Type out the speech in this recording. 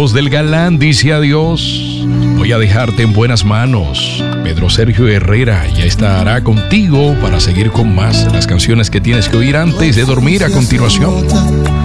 voz del galán dice adiós. Voy a dejarte en buenas manos. Pedro Sergio Herrera ya estará contigo para seguir con más las canciones que tienes que oír antes de dormir a continuación.